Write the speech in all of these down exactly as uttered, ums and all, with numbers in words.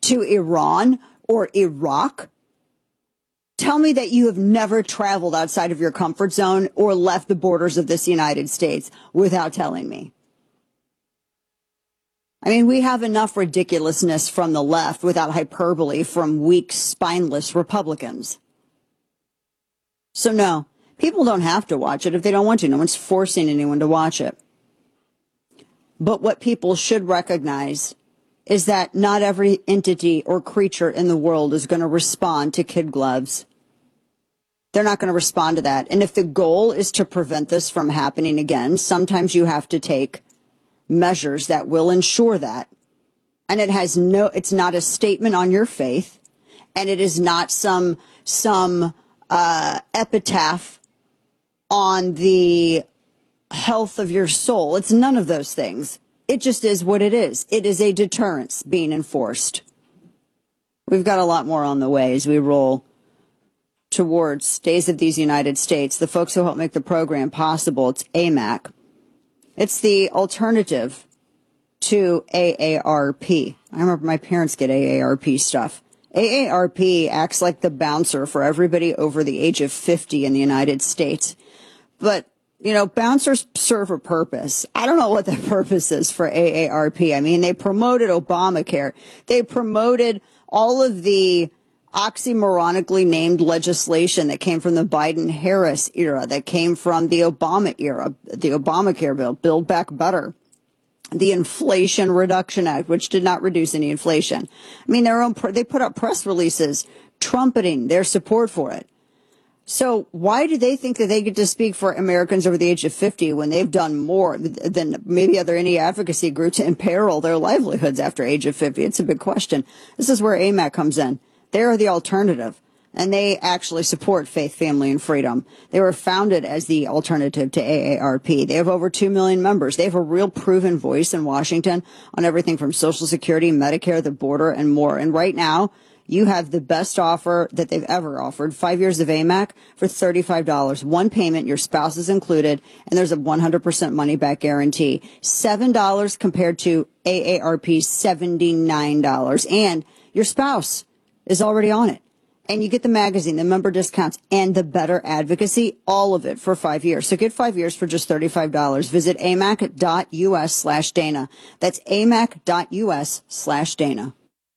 to Iran or Iraq? Tell me that you have never traveled outside of your comfort zone or left the borders of this United States without telling me. I mean, we have enough ridiculousness from the left without hyperbole from weak, spineless Republicans. So no, people don't have to watch it if they don't want to. No one's forcing anyone to watch it. But what people should recognize is that not every entity or creature in the world is going to respond to kid gloves. They're not going to respond to that. And if the goal is to prevent this from happening again, sometimes you have to take measures that will ensure that. And it has no, it's not a statement on your faith, and it is not some, some, uh, epitaph on the health of your soul. It's none of those things. It just is what it is. It is a deterrence being enforced. We've got a lot more on the way as we roll towards Days of These United States. The folks who help make the program possible, it's A M A C. It's the alternative to A A R P. I remember my parents get A A R P stuff. A A R P acts like the bouncer for everybody over the age of fifty in the United States. But, you know, bouncers serve a purpose. I don't know what the purpose is for A A R P. I mean, they promoted Obamacare. They promoted all of the oxymoronically named legislation that came from the Biden-Harris era, that came from the Obama era, the Obamacare bill, Build Back Better, the Inflation Reduction Act, which did not reduce any inflation. I mean, their own, they put up press releases trumpeting their support for it. So why do they think that they get to speak for Americans over the age of fifty when they've done more than maybe other any advocacy group to imperil their livelihoods after age of fifty? It's a big question. This is where A M A C comes in. They're the alternative, and they actually support faith, family, and freedom. They were founded as the alternative to A A R P. They have over two million members. They have a real proven voice in Washington on everything from Social Security, Medicare, the border, and more. And right now, you have the best offer that they've ever offered. Five years of A M A C for thirty-five dollars. One payment, your spouse is included, and there's a one hundred percent money-back guarantee. seven dollars compared to A A R P's seventy-nine dollars. And your spouse is already on it. And you get the magazine, the member discounts, and the better advocacy, all of it for five years. So get five years for just thirty-five dollars. Visit amac.us slash Dana. That's amac.us slash Dana.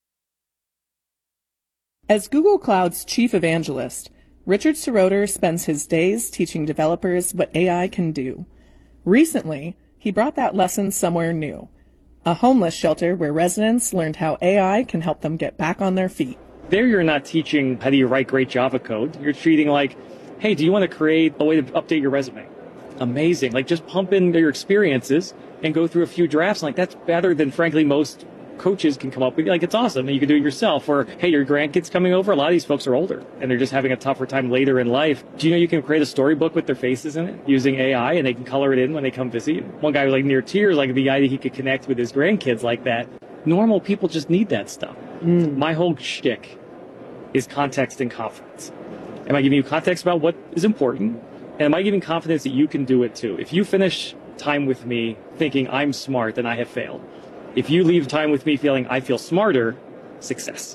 As Google Cloud's chief evangelist, Richard Seroter spends his days teaching developers what A I can do. Recently, he brought that lesson somewhere new, a homeless shelter where residents learned how A I can help them get back on their feet. There you're not teaching how do you write great Java code. You're treating like, hey, do you want to create a way to update your resume? Amazing. Like, just pump in your experiences and go through a few drafts. Like, that's better than, frankly, most coaches can come up with. Like, it's awesome, and you can do it yourself. Or, hey, your grandkids coming over. A lot of these folks are older, and they're just having a tougher time later in life. Do you know you can create a storybook with their faces in it using A I, and they can color it in when they come visit you? One guy was like near tears, like the idea he could connect with his grandkids like that. Normal people just need that stuff. Mm. My whole shtick is context and confidence. Am I giving you context about what is important? And am I giving confidence that you can do it too? If you finish time with me thinking I'm smart, then I have failed. If you leave time with me feeling I feel smarter, success.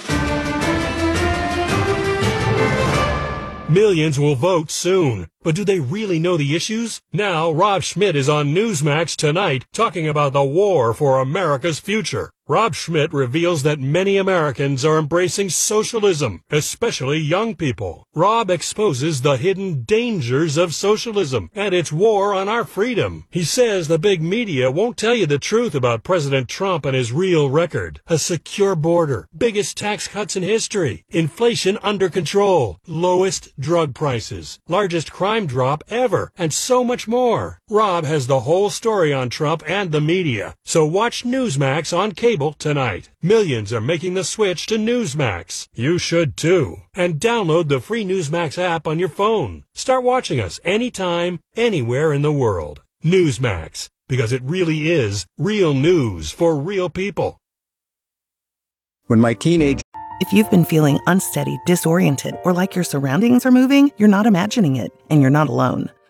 Millions will vote soon. But do they really know the issues? Now, Rob Schmidt is on Newsmax tonight talking about the war for America's future. Rob Schmidt reveals that many Americans are embracing socialism, especially young people. Rob exposes the hidden dangers of socialism and its war on our freedom. He says the big media won't tell you the truth about President Trump and his real record. A secure border, biggest tax cuts in history, inflation under control, lowest drug prices, largest crime drop ever, and so much more. Rob has the whole story on Trump and the media. So watch Newsmax on cable tonight. Millions are making the switch to Newsmax. You should too. And download the free Newsmax app on your phone. Start watching us anytime, anywhere in the world. Newsmax, because it really is real news for real people. When my teenage If you've been feeling unsteady, disoriented, or like your surroundings are moving, you're not imagining it, and you're not alone.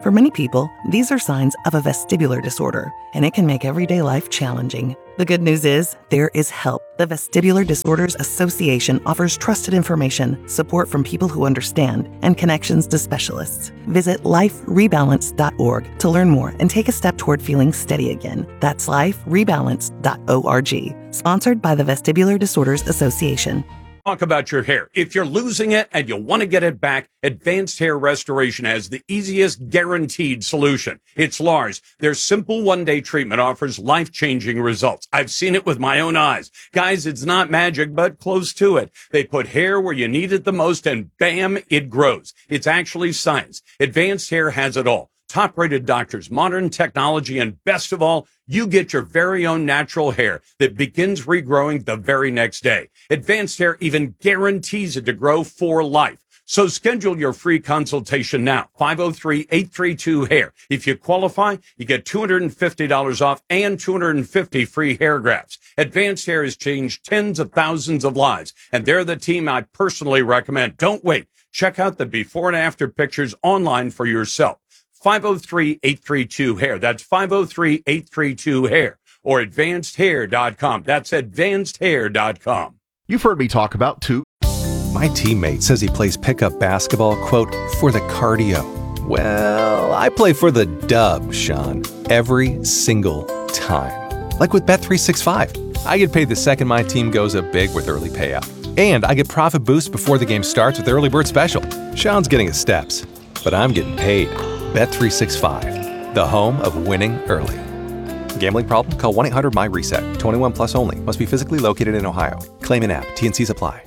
For many people, these are signs of a vestibular disorder, and it can make everyday life challenging. The good news is there is help. The Vestibular Disorders Association offers trusted information, support from people who understand, and connections to specialists. Visit life rebalance dot org to learn more and take a step toward feeling steady again. That's life rebalance dot org. Sponsored by the Vestibular Disorders Association. Talk about your hair. If you're losing it and you want to get it back, Advanced Hair Restoration has the easiest guaranteed solution. It's Lars. Their simple one-day treatment offers life-changing results. I've seen it with my own eyes. Guys, it's not magic, but close to it. They put hair where you need it the most and bam, it grows. It's actually science. Advanced Hair has it all. Top-rated doctors, modern technology, and best of all, you get your very own natural hair that begins regrowing the very next day. Advanced Hair even guarantees it to grow for life. So schedule your free consultation now, five oh three, eight three two, hair. If you qualify, you get two hundred fifty dollars off and two hundred fifty free hair grafts. Advanced Hair has changed tens of thousands of lives, and they're the team I personally recommend. Don't wait. Check out the before and after pictures online for yourself. five oh three, eight three two, hair. That's five oh three, eight three two, hair. Or advanced hair dot com. That's advanced hair dot com. You've heard me talk about two. My teammate says he plays pickup basketball, quote, for the cardio. Well, I play for the dub, Sean, every single time. Like with Bet three sixty-five. I get paid the second my team goes up big with early payout. And I get profit boosts before the game starts with Early Bird Special. Sean's getting his steps, but I'm getting paid. Bet three sixty-five, the home of winning early. Gambling problem? Call one eight hundred my reset. twenty-one plus only. Must be physically located in Ohio. Claim in app. T N Cs apply.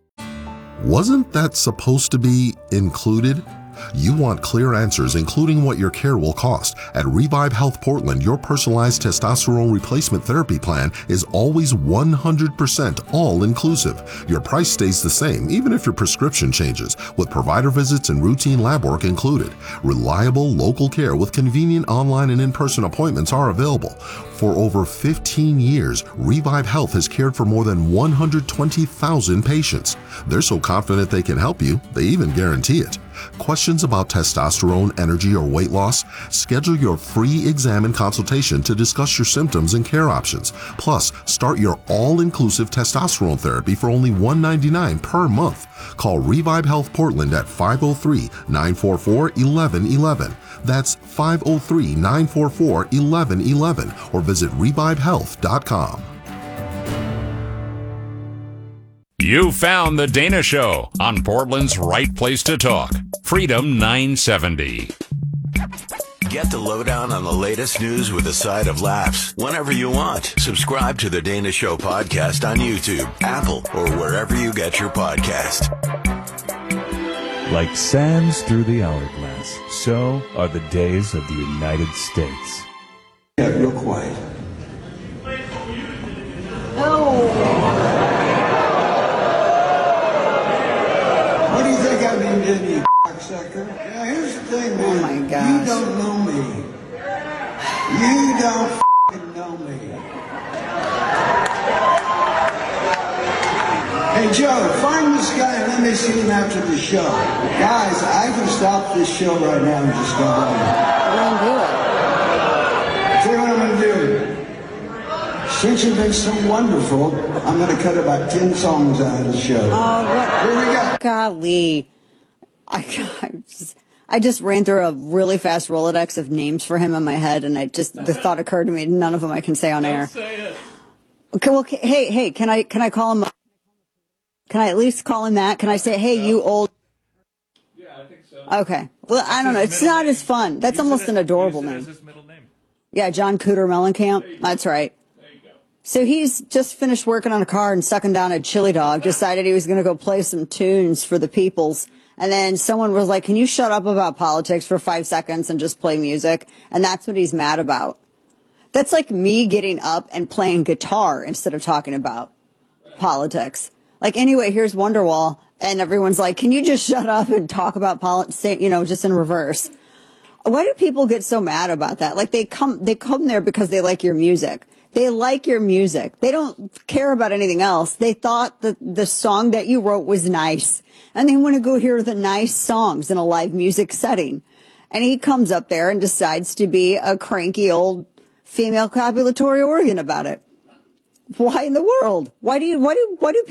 Wasn't that supposed to be included? You want clear answers, including what your care will cost. At Revive Health Portland, your personalized testosterone replacement therapy plan is always one hundred percent all-inclusive. Your price stays the same, even if your prescription changes, with provider visits and routine lab work included. Reliable, local care with convenient online and in-person appointments are available. For over fifteen years, Revive Health has cared for more than one hundred twenty thousand patients. They're so confident they can help you, they even guarantee it. Questions about testosterone, energy, or weight loss? Schedule your free exam and consultation to discuss your symptoms and care options. Plus, start your all-inclusive testosterone therapy for only one hundred ninety-nine dollars per month. Call Revive Health Portland at five oh three, nine four four, one one one one. That's five oh three, nine four four, one one one one, or visit revive health dot com. You found The Dana Show on Portland's right place to talk. Freedom nine seventy. Get the lowdown on the latest news with a side of laughs whenever you want. Subscribe to The Dana Show podcast on YouTube, Apple, or wherever you get your podcast. Like sands through the hourglass, so are the days of the United States. Yeah, real quiet. Oh. What do you think I've been doing, you cocksucker? Now, here's the thing, man. Oh, my gosh. You don't know me. You don't f***ing know me. Hey, Joe, find this guy and let me see him after the show. Guys, I can stop this show right now and just go home. Don't do it. Tell you what I'm going to do. Since you've been so wonderful, I'm going to cut about ten songs out of the show. Oh, what? Here we go. Golly. I, I, just, I just ran through a really fast Rolodex of names for him in my head, and I just the thought occurred to me. None of them I can say on air. Say it. Okay, well, hey, hey, can I can I call him? Can I at least call him that? Can I say, hey, you old? Yeah, I think so. Okay. Well, I don't know. It's not as fun. That's almost an adorable name. His middle name. Yeah, John Cooter Mellencamp. That's right. So he's just finished working on a car and sucking down a chili dog, decided he was going to go play some tunes for the peoples. And then someone was like, can you shut up about politics for five seconds and just play music? And that's what he's mad about. That's like me getting up and playing guitar instead of talking about politics. Like, anyway, here's Wonderwall. And everyone's like, can you just shut up and talk about politics, you know, just in reverse? Why do people get so mad about that? Like, they come, they come there because they like your music. They like your music. They don't care about anything else. They thought that the song that you wrote was nice. And they want to go hear the nice songs in a live music setting. And he comes up there and decides to be a cranky old female copulatory organ about it. Why in the world? Why do you, why do, why do